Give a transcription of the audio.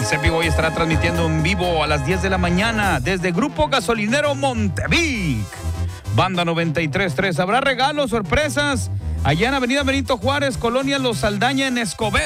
CEPI hoy estará transmitiendo en vivo a las 10 de la mañana desde Grupo Gasolinero Montevic. Banda 93.3. Habrá regalos, sorpresas allá en Avenida Benito Juárez, Colonia Los Saldaña, en Escobedo.